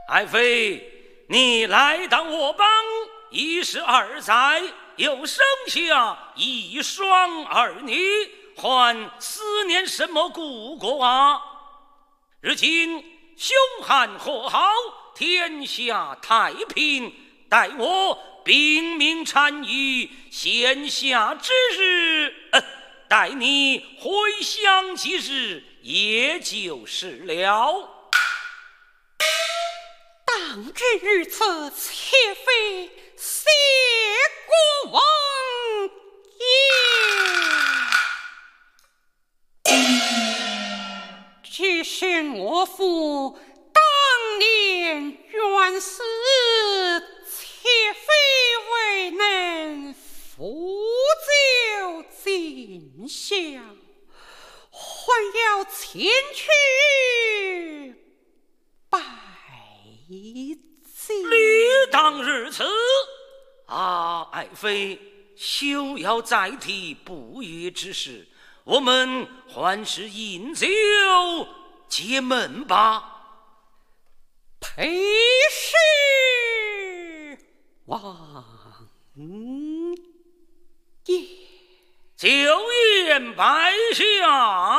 爱妃，你来当我帮一十二载，又生下一双儿女，还思念什么故国啊？如今凶悍和好，天下太平，待我兵民参与，闲暇之日，待你回乡几日，也就是了。 当真如此，妾妃谢过王爷。只是我父当年原是妾妃未能扶柩进乡，还要前去拜祭。 理当如此啊！爱妃，休要再提不悦之事，我们还是饮酒解闷吧。 裴氏王爷， 酒宴摆下。